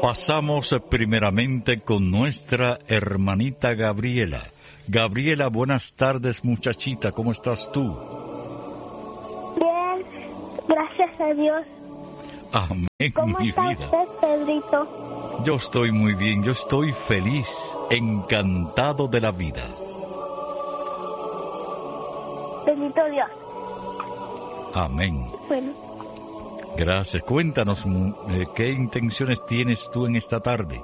Pasamos primeramente con nuestra hermanita Gabriela. Gabriela, buenas tardes, muchachita, ¿cómo estás tú? Bien, gracias a Dios. Amén, ¿Cómo mi está vida. usted, Pedrito? Yo estoy muy bien, yo estoy feliz, encantado de la vida. Bendito Dios. Amén. Bueno, Gracias. Cuéntanos, ¿qué intenciones tienes tú en esta tarde?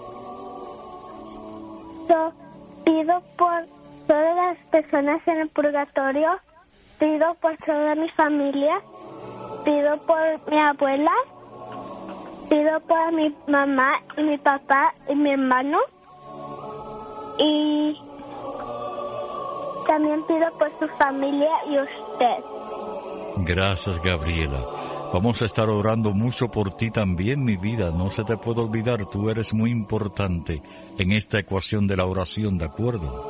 yo pido por todas las personas en el purgatorio, pido por toda mi familia, pido por mi abuela, pido por mi mamá y mi papá y mi hermano, y también pido por su familia y usted. Gracias, Gabriela. Vamos a estar orando mucho por ti también, mi vida. No se te puede olvidar, tú eres muy importante en esta ecuación de la oración, ¿de acuerdo?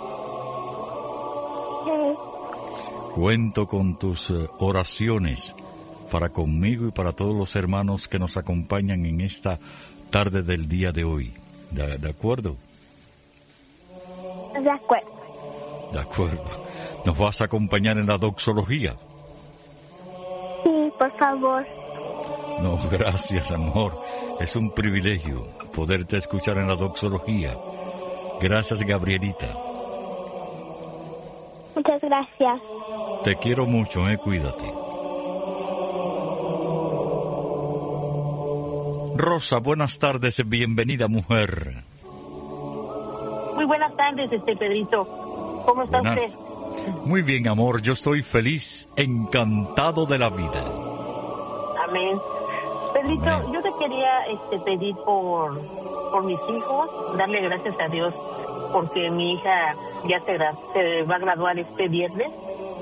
Cuento con tus oraciones para conmigo y para todos los hermanos que nos acompañan en esta tarde del día de hoy. ¿De acuerdo? De acuerdo. De acuerdo. ¿Nos vas a acompañar en la doxología? Sí, por favor. No, gracias, amor. Es un privilegio poderte escuchar en la doxología. Gracias, Gabrielita. Muchas gracias. Te quiero mucho, cuídate. Rosa, buenas tardes, bienvenida, mujer. Muy buenas tardes, Pedrito. ¿Cómo está Buenas. usted? Muy bien, amor, yo estoy feliz, encantado de la vida. Amén. Pedrito, Amén. yo te quería pedir por mis hijos, darle gracias a Dios porque mi hija ya se va a graduar este viernes,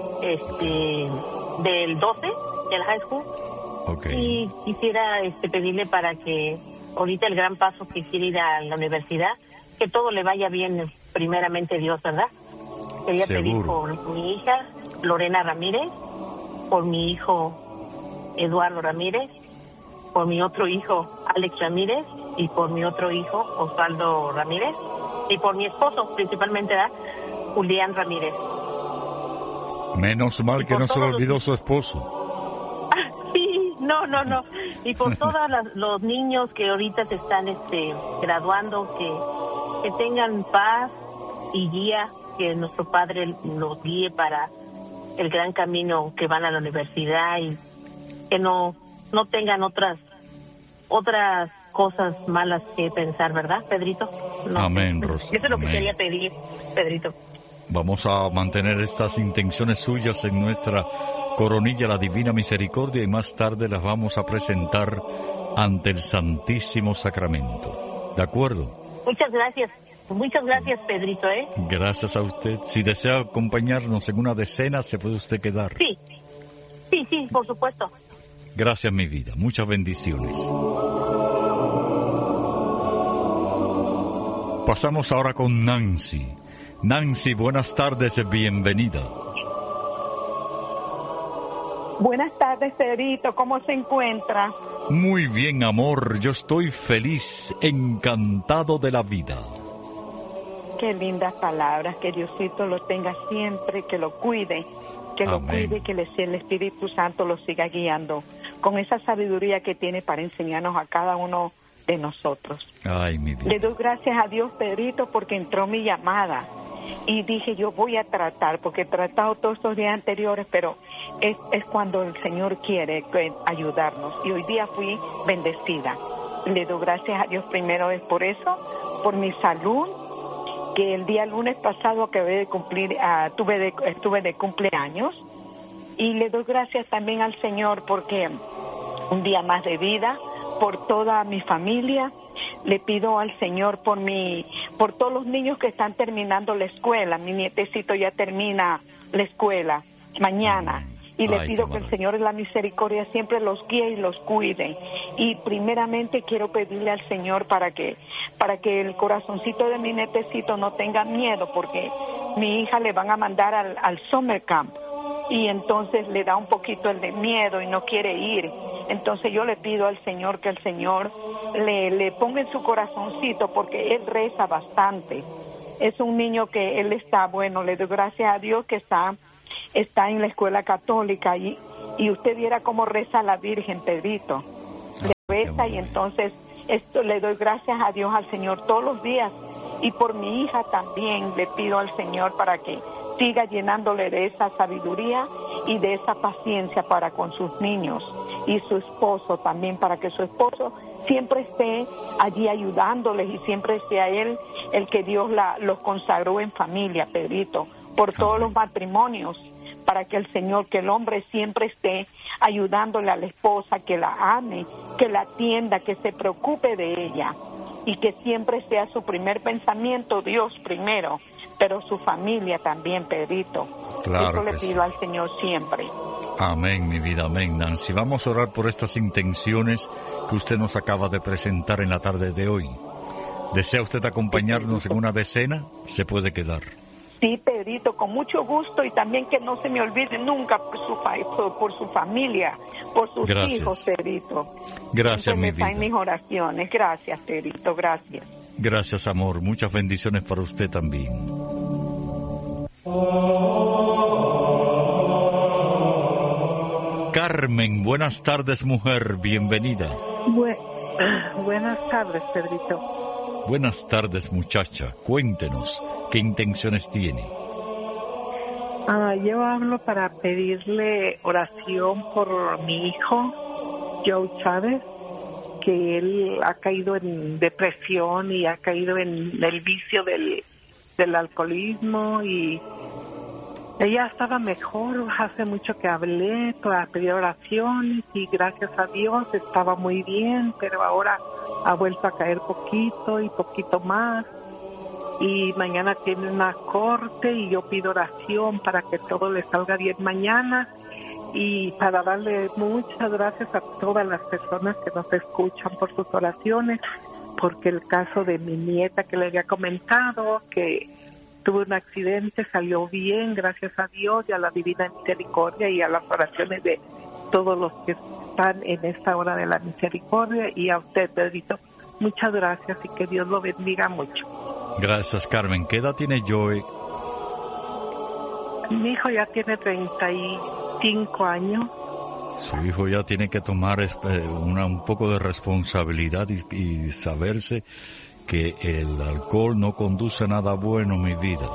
del 12 del high school. Okay. Y quisiera pedirle para que ahorita el gran paso que quiere ir a la universidad, que todo le vaya bien, primeramente Dios, ¿verdad? Quería pedir por mi hija Lorena Ramírez, por mi hijo Eduardo Ramírez, por mi otro hijo Alex Ramírez y por mi otro hijo Osvaldo Ramírez y por mi esposo principalmente, ¿verdad? Julián Ramírez. Menos mal que no se le olvidó su esposo. Sí, no. Y por todos los niños que ahorita se están graduando, que tengan paz y guía, que nuestro Padre los guíe para el gran camino que van a la universidad y que no tengan otras cosas malas que pensar, ¿verdad, Pedrito? No. Amén, Rosa. Eso es lo que Amén. quería pedir, Pedrito. Vamos a mantener estas intenciones suyas en nuestra coronilla, la Divina Misericordia, y más tarde las vamos a presentar ante el Santísimo Sacramento. ¿De acuerdo? Muchas gracias, Pedrito, Gracias a usted. Si desea acompañarnos en una decena, se puede usted quedar. Sí, por supuesto. Gracias, mi vida. Muchas bendiciones. Pasamos ahora con Nancy. Nancy, buenas tardes, bienvenida. Buenas tardes, Pedrito. ¿Cómo se encuentra? Muy bien, amor. Yo estoy feliz, encantado de la vida. Qué lindas palabras. Que Diosito lo tenga siempre, que lo cuide. Que lo Amén. cuide, que el Espíritu Santo lo siga guiando con esa sabiduría que tiene para enseñarnos a cada uno de nosotros. Ay, mi vida. Le doy gracias a Dios, Pedrito, porque entró mi llamada. Y dije, yo voy a tratar, porque he tratado todos estos días anteriores, pero es cuando el Señor quiere ayudarnos. Y hoy día fui bendecida. Le doy gracias a Dios primero es por eso, por mi salud, que el día lunes pasado acabé de cumplir, estuve de cumpleaños. Y le doy gracias también al Señor porque un día más de vida, por toda mi familia. Le pido al Señor por todos los niños que están terminando la escuela. Mi nietecito ya termina la escuela mañana. Y le pido que el Señor de la misericordia siempre los guíe y los cuide. Y primeramente quiero pedirle al Señor para que el corazoncito de mi nietecito no tenga miedo, porque mi hija le van a mandar al summer camp. Y entonces le da un poquito el de miedo y no quiere ir. Entonces yo le pido al Señor que el Señor le ponga en su corazoncito, porque él reza bastante. Es un niño que él está, bueno, le doy gracias a Dios que está en la escuela católica y usted viera cómo reza la Virgen, Pedrito. Le reza y entonces esto le doy gracias a Dios, al Señor todos los días. Y por mi hija también le pido al Señor para que siga llenándole de esa sabiduría y de esa paciencia para con sus niños, y su esposo también, para que su esposo siempre esté allí ayudándoles y siempre sea él el que Dios los consagró en familia, Pedrito, por todos los matrimonios, para que el Señor, que el hombre siempre esté ayudándole a la esposa, que la ame, que la atienda, que se preocupe de ella, y que siempre sea su primer pensamiento Dios primero, pero su familia también, Pedrito. Claro. Eso le pido al Señor siempre. Amén, mi vida, amén, Nancy. Vamos a orar por estas intenciones que usted nos acaba de presentar en la tarde de hoy. ¿Desea usted acompañarnos en una decena? Se puede quedar. Sí, Pedrito, con mucho gusto, y también que no se me olvide nunca por su familia, por sus hijos, Pedrito. Gracias, mi vida. En mis oraciones. Gracias, Pedrito, gracias. Gracias, amor. Muchas bendiciones para usted también. Carmen, buenas tardes, mujer, bienvenida. Buenas tardes, Pedrito. Buenas tardes, muchacha. Cuéntenos, ¿qué intenciones tiene? Yo hablo para pedirle oración por mi hijo, Joe Chávez, que él ha caído en depresión y ha caído en el vicio del alcoholismo, y ella estaba mejor. Hace mucho que hablé para pedir oraciones y gracias a Dios estaba muy bien, pero ahora ha vuelto a caer poquito y poquito más, y mañana tiene una corte y yo pido oración para que todo le salga bien mañana, y para darle muchas gracias a todas las personas que nos escuchan por sus oraciones, porque el caso de mi nieta que le había comentado, que tuvo un accidente, salió bien, gracias a Dios y a la Divina Misericordia y a las oraciones de todos los que están en esta hora de la misericordia, y a usted, Pedrito, muchas gracias y que Dios lo bendiga mucho. Gracias, Carmen. ¿Qué edad tiene Joe? Mi hijo ya tiene 35 años. Su hijo ya tiene que tomar un poco de responsabilidad y saberse que el alcohol no conduce a nada bueno, mi vida.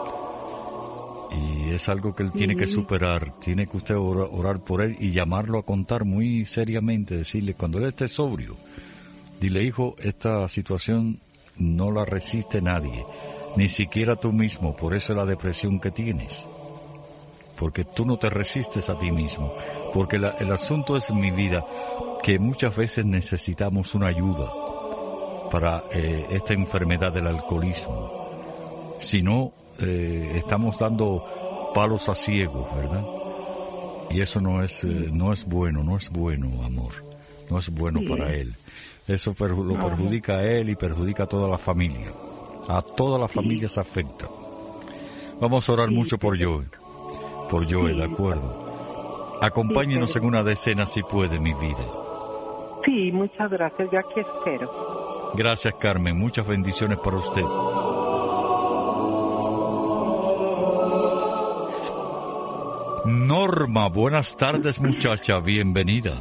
Y es algo que él tiene que superar. Tiene que usted orar por él y llamarlo a contar muy seriamente, decirle, cuando él esté sobrio, dile, hijo, esta situación no la resiste nadie, ni siquiera tú mismo, por eso es la depresión que tienes. Porque tú no te resistes a ti mismo. Porque el asunto es, mi vida, que muchas veces necesitamos una ayuda para esta enfermedad del alcoholismo. Si no, estamos dando palos a ciegos, ¿verdad? Y eso no es bueno, amor. No es bueno para él. Eso lo perjudica a él y perjudica a toda la familia. A toda la familia se afecta. Vamos a orar mucho por Joe. Por Joe, ¿de acuerdo? Acompáñenos en una decena si puede, mi vida. Sí, muchas gracias, yo aquí espero. Gracias, Carmen, muchas bendiciones para usted. Norma, buenas tardes, muchacha, bienvenida.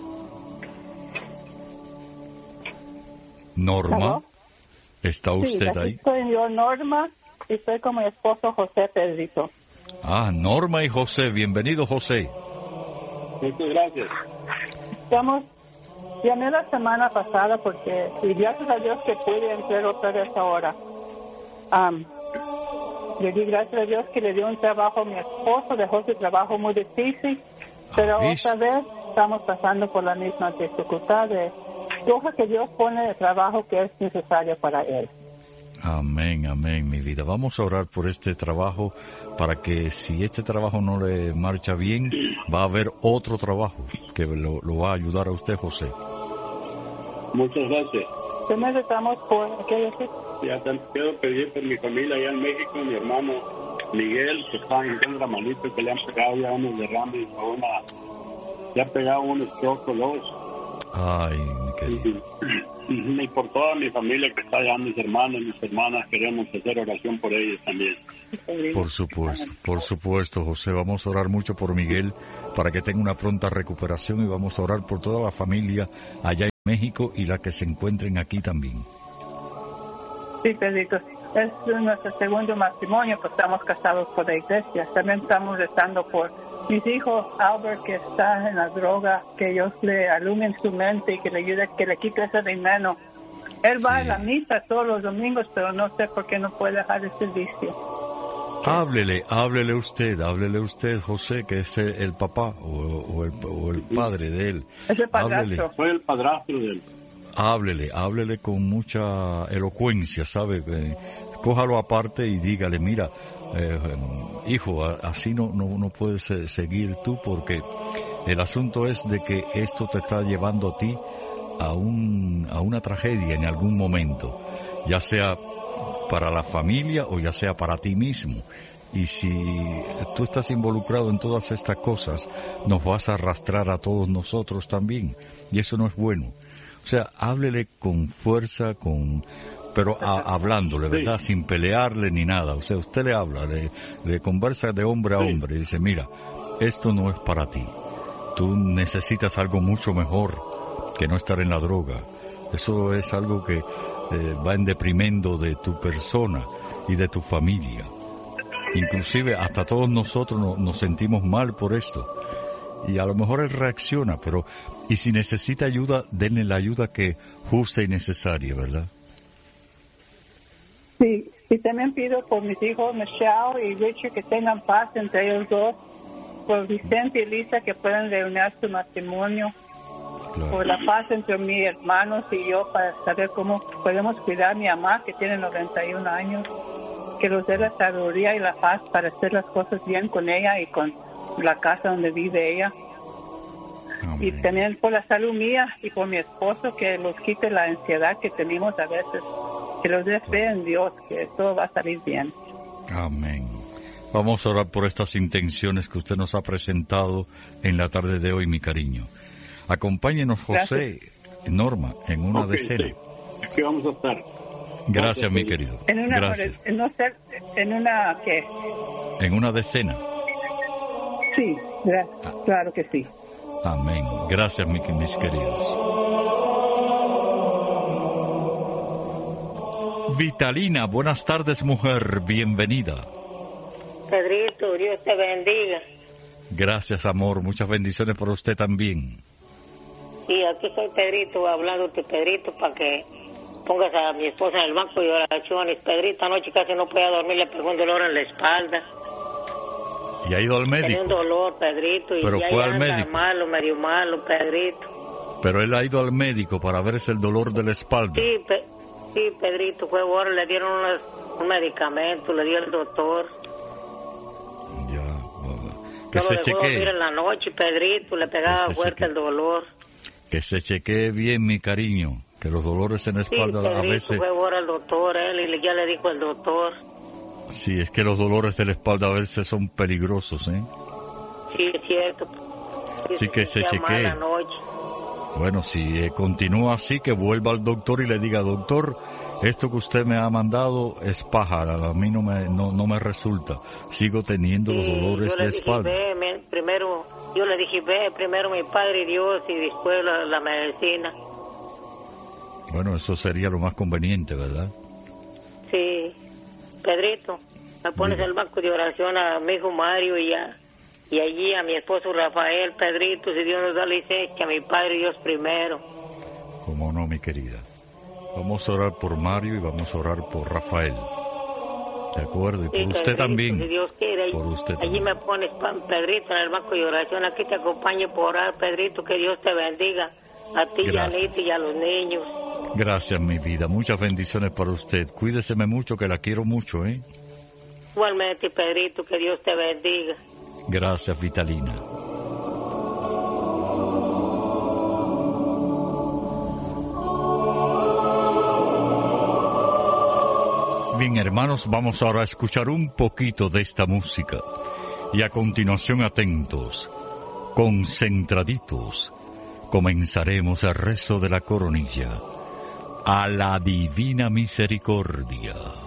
Norma, ¿Hello? ¿Está usted sí, ahí? Soy yo, Norma, y estoy con mi esposo José, Pedrito. Norma y José, bienvenido, José. Muchas gracias. Llamé la semana pasada porque, y gracias a Dios que pude entrar otra vez ahora. Le di gracias a Dios que le dio un trabajo a mi esposo, dejó su trabajo muy difícil, pero otra vez estamos pasando por la misma dificultad de hoja que Dios pone de trabajo que es necesario para él. Amén, amén, mi vida. Vamos a orar por este trabajo para que si este trabajo no le marcha bien, va a haber otro trabajo que lo va a ayudar a usted, José. Muchas gracias. ¿Qué necesitamos por qué decir? Ya quiero pedir por mi familia allá en México, mi hermano Miguel, que está en contra malito, que le han pegado ya unos derrames a una le ha pegado un stroke o dos. Ay, mi querido. Y por toda mi familia que está allá, mis hermanos, mis hermanas, queremos hacer oración por ellos también. Por supuesto, José. Vamos a orar mucho por Miguel para que tenga una pronta recuperación y vamos a orar por toda la familia allá en México y la que se encuentren aquí también. Sí, Pedrito. Es nuestro segundo matrimonio, pues estamos casados por la iglesia. También estamos rezando por mis hijos, Albert, que está en la droga, que Dios le alumbre su mente y que le ayude, que le quite ese veneno. Él va a la misa todos los domingos, pero no sé por qué no puede dejar ese vicio. Háblele usted, José, que es el papá o el padre de él. Es el padrastro. Fue el padrastro de él. Háblele con mucha elocuencia, ¿sabe? Cójalo aparte y dígale, mira, hijo, así no puedes seguir tú, porque el asunto es de que esto te está llevando a ti a una tragedia en algún momento, ya sea para la familia o ya sea para ti mismo. Y si tú estás involucrado en todas estas cosas, nos vas a arrastrar a todos nosotros también, y eso no es bueno. O sea, háblele con fuerza, pero hablándole, ¿verdad? Sin pelearle ni nada. O sea, usted le habla, le conversa de hombre a hombre y dice, mira, esto no es para ti. Tú necesitas algo mucho mejor que no estar en la droga. Eso es algo que va en deprimendo de tu persona y de tu familia. Inclusive hasta todos nosotros nos sentimos mal por esto. Y a lo mejor él reacciona, pero y si necesita ayuda, denle la ayuda que justa y necesaria, ¿verdad? Sí, y también pido por mis hijos Michelle y Richard que tengan paz entre ellos dos, por Vicente y Lisa que puedan reunir su matrimonio, claro. Por la paz entre mis hermanos y yo para saber cómo podemos cuidar a mi mamá que tiene 91 años, que nos dé la sabiduría y la paz para hacer las cosas bien con ella y con la casa donde vive ella. Amén. Y también por la salud mía y por mi esposo, que los quite la ansiedad que tenemos a veces, que los dé fe en Dios, que todo va a salir bien. Amén. Vamos a orar por estas intenciones que usted nos ha presentado en la tarde de hoy, mi cariño. Acompáñenos, José, gracias. Norma, en una decena. Sí. Aquí vamos a estar. Gracias, mi querido. En una, gracias. ¿En una qué? En una decena. Sí, claro que sí. Amén. Gracias, mis queridos. Vitalina, buenas tardes, mujer. Bienvenida. Pedrito, Dios te bendiga. Gracias, amor. Muchas bendiciones para usted también. Sí, aquí soy Pedrito, hablándote, Pedrito, para que pongas a mi esposa en el banco de oraciones. Pedrito, anoche casi no podía dormir, le pegó un dolor en la espalda. ¿Y ha ido al médico? Tenía un dolor, Pedrito, y pero ya fue al anda médico. medio malo, Pedrito. Pero él ha ido al médico para verse el dolor de la espalda. Sí, Pedrito, fue ahora, le dieron un medicamento, le dio el doctor. Ya, que no se lo dejó dormir en la noche, Pedrito, le pegaba fuerte el dolor. Que se chequee bien, mi cariño, que los dolores en la espalda Pedrito, a veces... fue ahora el doctor, y ya le dijo el doctor. Sí, es que los dolores de la espalda a veces son peligrosos, ¿eh? Sí, es cierto. Sí, que se chequee. Bueno, si continúa así, que vuelva al doctor y le diga, doctor, esto que usted me ha mandado es pájara, a mí no me resulta. Sigo teniendo los dolores de espalda. Yo le dije, ve primero mi Padre y Dios y después la medicina. Bueno, eso sería lo más conveniente, ¿verdad? Sí. Pedrito, me pones en el banco de oración a mi hijo Mario y allí a mi esposo Rafael. Pedrito, si Dios nos da licencia, a mi Padre y Dios primero. Cómo no, mi querida. Vamos a orar por Mario y vamos a orar por Rafael. ¿De acuerdo? Y por usted Pedrito, también. Si Dios quiere, por usted allí también. me pones, Pedrito, en el banco de oración. Aquí te acompaño por orar, Pedrito, que Dios te bendiga. A ti, Janita, y a los niños. Gracias, mi vida. Muchas bendiciones para usted. Cuídeseme mucho, que la quiero mucho, ¿eh? Igualmente, Pedrito, que Dios te bendiga. Gracias, Vitalina. Bien, hermanos, vamos ahora a escuchar un poquito de esta música. Y a continuación, atentos. concentraditos, comenzaremos el rezo de la coronilla. A la divina misericordia.